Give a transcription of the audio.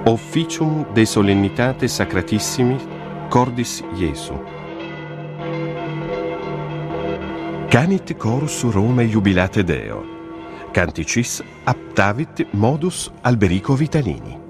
Officium de solennitate sacratissimi cordis Iesu. Canit chorus Rome jubilate Deo. Canticis aptavit modus Alberico Vitalini.